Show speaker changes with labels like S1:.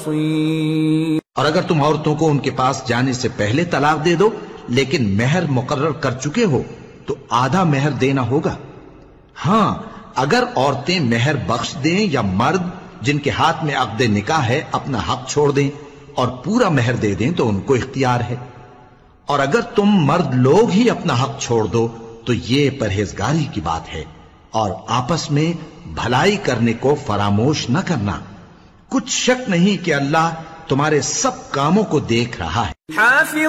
S1: और अगर तुम औरतों को उनके पास जाने से पहले तलाक दे दो लेकिन मेहर मुकर्रर कर चुके हो तो आधा मेहर देना होगा। हां, अगर औरतें मेहर बख्श दें या मर्द जिनके हाथ में अक़्द निकाह है अपना हक छोड़ दें और पूरा मेहर दे दें तो उनको इख्तियार है। और अगर तुम मर्द लोग ही अपना हक छोड़ दो तो ये परहेजगारी की बात है। और आपस में भलाई करने को फरामोश न करना। कुछ शक नहीं कि अल्लाह तुम्हारे सब कामों को देख रहा है।